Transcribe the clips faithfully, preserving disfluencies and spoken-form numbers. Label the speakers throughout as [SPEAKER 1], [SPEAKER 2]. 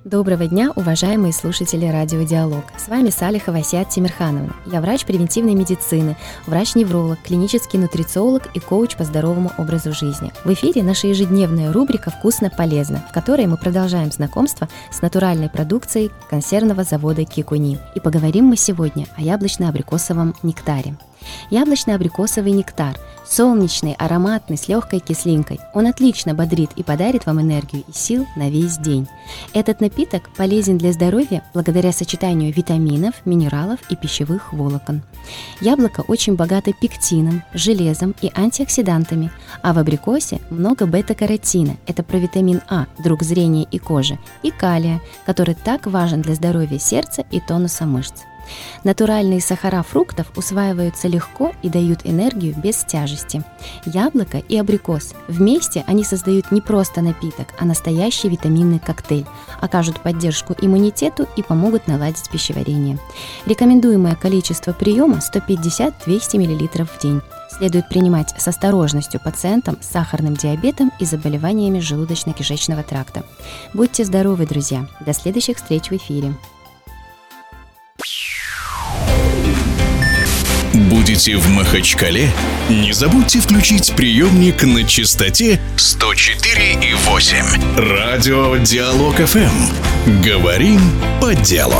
[SPEAKER 1] Доброго дня, уважаемые слушатели Радио Диалог. С вами Салихова Асият Тимирхановна. Я врач превентивной медицины, врач-невролог, клинический нутрициолог и коуч по здоровому образу жизни. В эфире наша ежедневная рубрика «Вкусно-полезно», в которой мы продолжаем знакомство с натуральной продукцией консервного завода Кикуни. И поговорим мы сегодня о яблочно-абрикосовом нектаре. Яблочно-абрикосовый нектар – солнечный, ароматный, с легкой кислинкой. Он отлично бодрит и подарит вам энергию и сил на весь день. Этот напиток полезен для здоровья благодаря сочетанию витаминов, минералов и пищевых волокон. Яблоко очень богато пектином, железом и антиоксидантами, а в абрикосе много бета-каротина – это провитамин А, друг зрения и кожи, и калия, который так важен для здоровья сердца и тонуса мышц. Натуральные сахара фруктов усваиваются легко и дают энергию без тяжести. Яблоко и абрикос вместе они создают не просто напиток, а настоящий витаминный коктейль, окажут поддержку иммунитету и помогут наладить пищеварение. Рекомендуемое количество приема сто пятьдесят - двести миллилитров в день. Следует принимать с осторожностью пациентам с сахарным диабетом и заболеваниями желудочно-кишечного тракта. Будьте здоровы, друзья! До следующих встреч в эфире!
[SPEAKER 2] Будете в Махачкале? Не забудьте включить приемник на частоте сто четыре и восемь. Радио Диалог эф эм. Говорим по делу.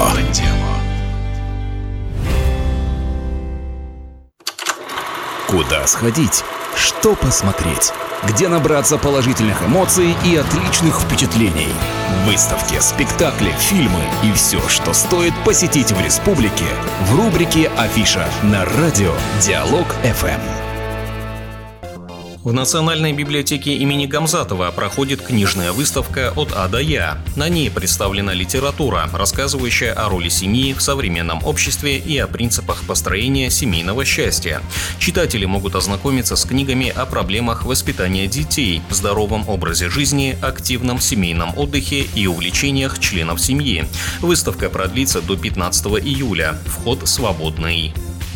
[SPEAKER 3] Куда сходить? Что посмотреть? Где набраться положительных эмоций и отличных впечатлений? Выставки, спектакли, фильмы и все, что стоит посетить в республике, в рубрике «Афиша» на радио Диалог эф эм.
[SPEAKER 4] В Национальной библиотеке имени Гамзатова проходит книжная выставка «От А до Я». На ней представлена литература, рассказывающая о роли семьи в современном обществе и о принципах построения семейного счастья. Читатели могут ознакомиться с книгами о проблемах воспитания детей, здоровом образе жизни, активном семейном отдыхе и увлечениях членов семьи. Выставка продлится до пятнадцатого июля. Вход свободный.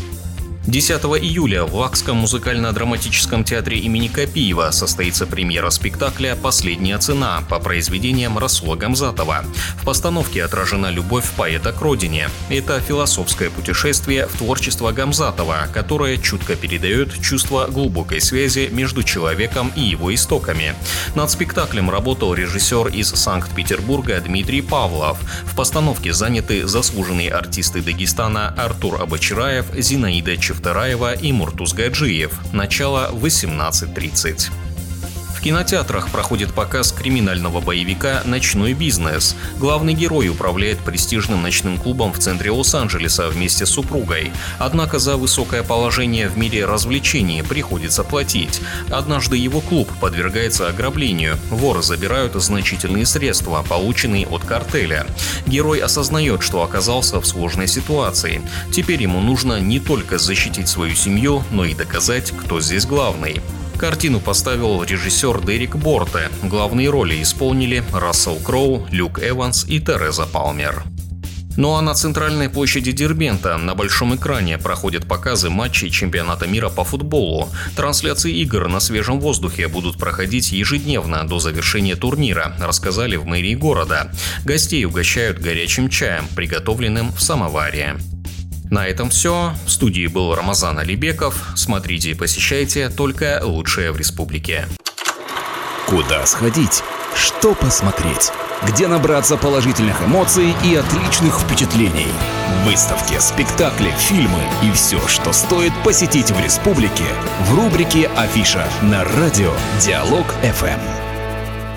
[SPEAKER 4] десятого июля в Лакском музыкально-драматическом театре имени Копиева состоится премьера спектакля «Последняя цена» по произведениям Расула Гамзатова. В постановке отражена любовь поэта к родине. Это философское путешествие в творчество Гамзатова, которое чутко передает чувство глубокой связи между человеком и его истоками. Над спектаклем работал режиссер из Санкт-Петербурга Дмитрий Павлов. В постановке заняты заслуженные артисты Дагестана Артур Абачараев, Зинаида Чевтараева и Муртуз Гаджиев. Начало восемнадцать тридцать. В кинотеатрах проходит показ криминального боевика «Ночной бизнес». Главный герой управляет престижным ночным клубом в центре Лос-Анджелеса вместе с супругой. Однако за высокое положение в мире развлечений приходится платить. Однажды его клуб подвергается ограблению. Воры забирают значительные средства, полученные от картеля. Герой осознает, что оказался в сложной ситуации. Теперь ему нужно не только защитить свою семью, но и доказать, кто здесь главный. Картину поставил режиссер Дерек Борте. Главные роли исполнили Рассел Кроу, Люк Эванс и Тереза Палмер. Ну а на центральной площади Дербента на большом экране проходят показы матчей чемпионата мира по футболу. Трансляции игр на свежем воздухе будут проходить ежедневно до завершения турнира, рассказали в мэрии города. Гостей угощают горячим чаем, приготовленным в самоваре. На этом все. В студии был Рамазан Алибеков. Смотрите и посещайте только лучшее в республике.
[SPEAKER 3] Куда сходить? Что посмотреть? Где набраться положительных эмоций и отличных впечатлений? Выставки, спектакли, фильмы и все, что стоит посетить в республике, в рубрике «Афиша» на радио Диалог эф эм.